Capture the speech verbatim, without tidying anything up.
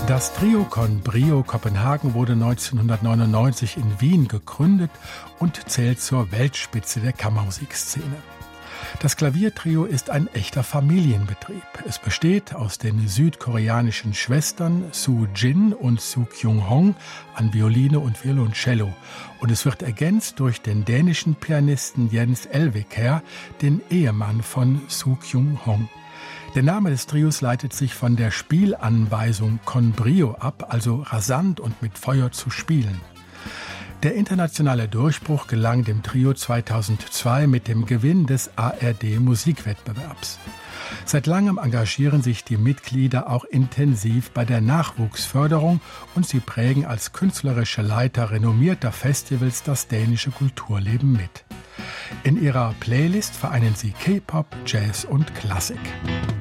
Das Trio con Brio Kopenhagen wurde neunzehnhundertneunundneunzig in Wien gegründet und zählt zur Weltspitze der Kammermusikszene. Das Klaviertrio ist ein echter Familienbetrieb. Es besteht aus den südkoreanischen Schwestern Soo Jin und Soo Kyung Hong an Violine und Violoncello und es wird ergänzt durch den dänischen Pianisten Jens Elvekær, den Ehemann von Soo Kyung Hong. Der Name des Trios leitet sich von der Spielanweisung con brio ab, also rasant und mit Feuer zu spielen. Der internationale Durchbruch gelang dem Trio zweitausendzwei mit dem Gewinn des A R D-Musikwettbewerbs. Seit langem engagieren sich die Mitglieder auch intensiv bei der Nachwuchsförderung und sie prägen als künstlerische Leiter renommierter Festivals das dänische Kulturleben mit. In ihrer Playlist vereinen sie K-Pop, Jazz und Klassik.